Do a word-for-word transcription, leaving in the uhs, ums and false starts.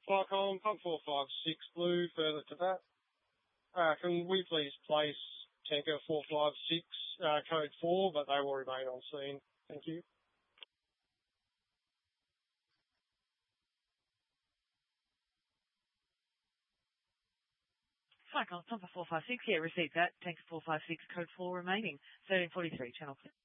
Flycom, pump four five six blue, further to that. Uh, can we please place tanker four five six, uh, code four, but they will remain on scene. Thank you. Flycom, pump four five six, yeah, received that. Tanker four five six, code four remaining. thirteen forty-three, channel clear.